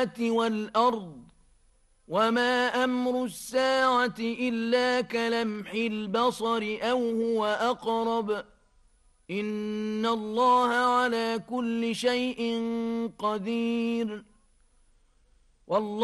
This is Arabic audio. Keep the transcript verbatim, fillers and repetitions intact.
السماوات والأرض وما أمر الساعة إلا كلمح البصر أو هو أقرب إن الله على كل شيء قدير والله